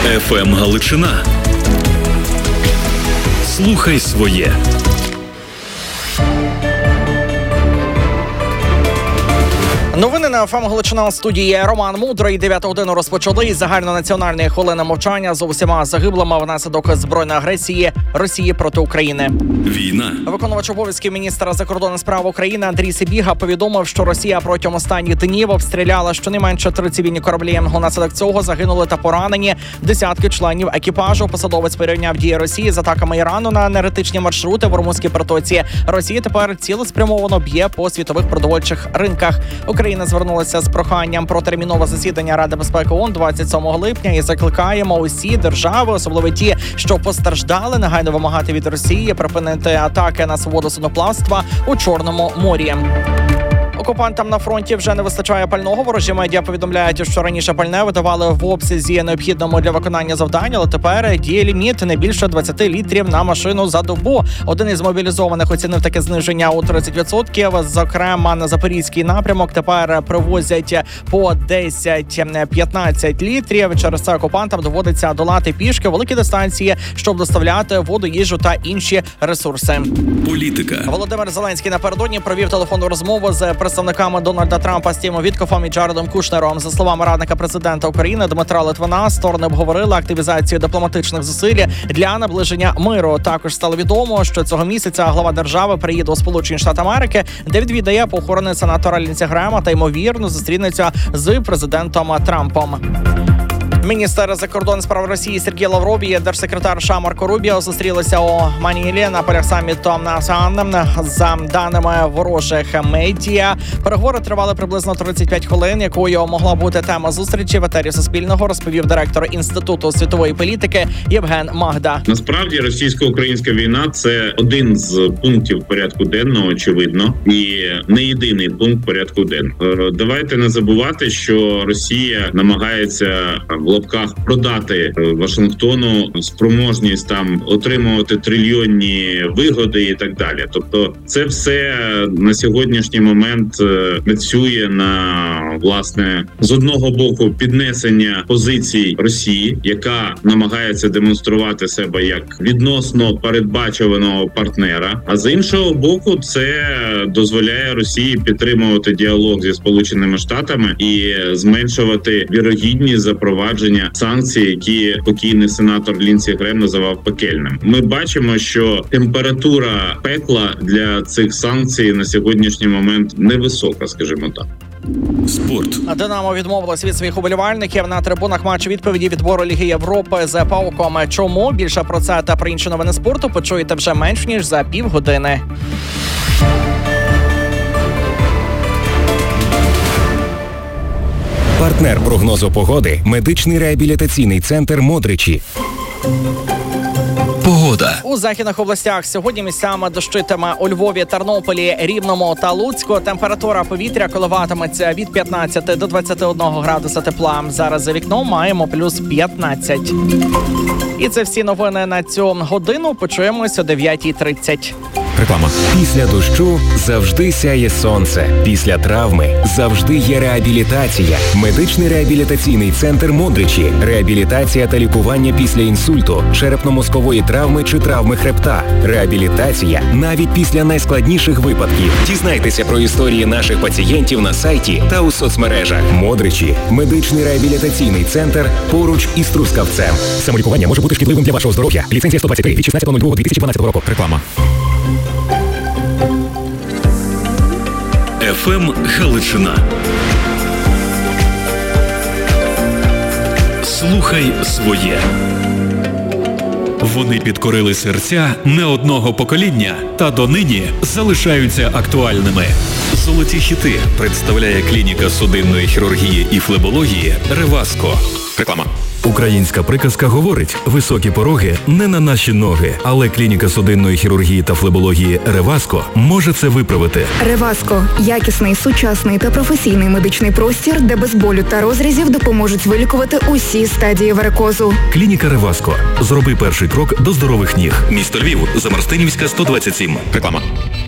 ФМ Галичина. Слухай своє. Новини на ФМ Галичина, у студії Роман Мудрий. 9 годину розпочали загальнонаціональні хвилини мовчання з усіма загиблими внаслідок збройної агресії Росії проти України. Війна. Виконувач обов'язків міністра закордонних справ України Андрій Сибіга повідомив, що Росія протягом останніх днів обстріляла щонайменше 3 цивільні кораблі. Унаслідок цього загинули та поранені десятки членів екіпажу. Посадовець порівняв дії Росії з атаками Ірану на енергетичні маршрути в Ормузькій протоці. Росія тепер цілеспрямовано б'є по світових продовольчих ринках. Україна звернулася з проханням про термінове засідання Ради безпеки ООН 27 липня і закликаємо усі держави, особливо ті, що постраждали, негайно вимагати від Росії припинити атаки на свободу судноплавства у Чорному морі. Окупантам на фронті вже не вистачає пального. Ворожі медіа повідомляють, що раніше пальне видавали в обсязі необхідному для виконання завдань, але тепер діє ліміт не більше 20 літрів на машину за добу. Один із мобілізованих оцінив таке зниження у 30%. Зокрема, на Запорізький напрямок тепер привозять по 10-15 літрів. Через це окупантам доводиться долати пішки великі дистанції, щоб доставляти воду, їжу та інші ресурси. Політика. Володимир Зеленський напередодні провів телефонну розмову з представниками Дональда Трампа Стівом Віткофом і Джаредом Кушнером. За словами радника президента України Дмитра Литвина, сторони обговорили активізацію дипломатичних зусиль для наближення миру. Також стало відомо, що цього місяця глава держави приїде у Сполучені Штати Америки, де відвідає похорони сенатора Лінсі Грема та, ймовірно, зустрінеться з президентом Трампом. Міністр закордонних справ Росії Сергій Лавров і держсекретар США Марко Рубіо зустрілися у Манілі на полях саміту НАСАН. За даними ворожих медіа, переговори тривали приблизно 35 хвилин, якою могла бути тема зустрічі. В етері Суспільного розповів директор Інституту світової політики Євген Магда. Насправді російсько-українська війна – це один з пунктів порядку денного, очевидно, і не єдиний пункт порядку денного. Давайте не забувати, що Росія намагається в лапках продати Вашингтону спроможність там отримувати трильйонні вигоди і так далі. Тобто це все на сьогоднішній момент працює на, власне, з одного боку піднесення позицій Росії, яка намагається демонструвати себе як відносно передбачуваного партнера, а з іншого боку це дозволяє Росії підтримувати діалог зі Сполученими Штатами і зменшувати вірогідність запровадження санкцій, які покійний сенатор Лінсі Грем називав пекельним. Ми бачимо, що температура пекла для цих санкцій на сьогоднішній момент невисока, скажімо так. Спорт. Динамо відмовилась від своїх уболівальників на трибунах матчу відповіді відбору Ліги Європи з ПАОКом. Чому? Більше про це та про інші новини спорту почуєте вже менш ніж за півгодини. Партнер прогнозу погоди – медичний реабілітаційний центр «Модричі». Погода. У західних областях сьогодні місцями дощитиме у Львові, Тернополі, Рівному та Луцьку. Температура повітря коливатиметься від 15 до 21 градуса тепла. Зараз за вікном маємо плюс 15. І це всі новини на цю годину. Почуємося о 9:30. Реклама. Після дощу завжди сяє сонце. Після травми завжди є реабілітація. Медичний реабілітаційний центр «Модричі». Реабілітація та лікування після інсульту, черепно-мозкової травми чи травми хребта. Реабілітація навіть після найскладніших випадків. Дізнайтеся про історії наших пацієнтів на сайті та у соцмережах. «Модричі» – медичний реабілітаційний центр поруч із Трускавцем. Самолікування може бути шкідливим для вашого здоров'я. Ліцензія 123 від 16.02.2012 року. Реклама. ФМ Галичина. Слухай своє. Вони підкорили серця не одного покоління та донині залишаються актуальними. Золоті хіти представляє клініка судинної хірургії і флебології «Реваско». Реклама. Українська приказка говорить: високі пороги не на наші ноги, але клініка судинної хірургії та флебології «Реваско» може це виправити. «Реваско» – якісний, сучасний та професійний медичний простір, де без болю та розрізів допоможуть вилікувати усі стадії варикозу. Клініка «Реваско». Зроби перший крок до здорових ніг. Місто Львів, Замарстинівська, 127. Реклама.